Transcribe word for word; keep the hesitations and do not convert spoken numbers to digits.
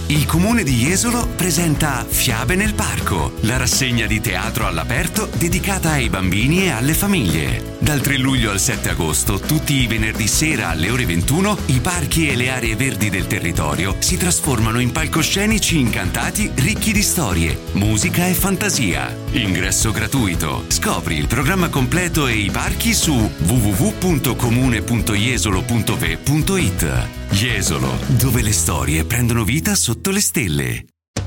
Il comune di Jesolo presenta Fiabe nel parco, la rassegna di teatro all'aperto dedicata ai bambini e alle famiglie. Dal tre luglio al sette agosto, tutti i venerdì sera alle ore ventuno, i parchi e le aree verdi del territorio si trasformano in palcoscenici incantati ricchi di storie, musica e fantasia. Ingresso gratuito. Scopri il programma completo e i parchi su w w w punto comune punto jesolo punto v punto it. Jesolo, dove le storie prendono vita sotto le stelle.